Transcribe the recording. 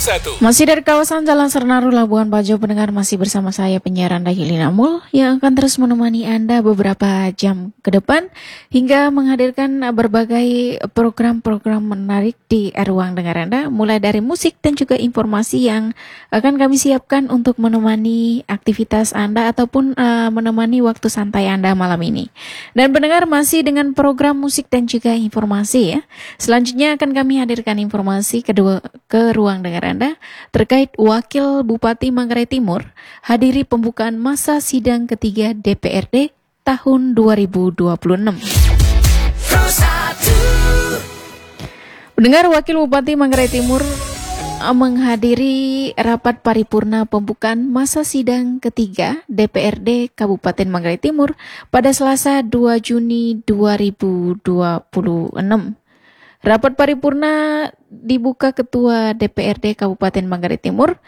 Masih dari kawasan Jalan Sernaru, Labuan Bajo, pendengar, masih bersama saya penyiar Anda Hilina Mul yang akan terus menemani Anda beberapa jam ke depan hingga menghadirkan berbagai program-program menarik di ruang dengar Anda, mulai dari musik dan juga informasi yang akan kami siapkan untuk menemani aktivitas Anda ataupun menemani waktu santai Anda malam ini. Dan pendengar, masih dengan program musik dan juga informasi ya. Selanjutnya akan kami hadirkan informasi kedua ke ruang dengar Anda terkait Wakil Bupati Manggarai Timur hadiri pembukaan masa sidang ketiga DPRD tahun 2026. Pendengar, Wakil Bupati Manggarai Timur menghadiri rapat paripurna pembukaan masa sidang ketiga DPRD Kabupaten Manggarai Timur pada Selasa 2 Juni 2026. Rapat paripurna dibuka Ketua DPRD Kabupaten Manggarai Timur,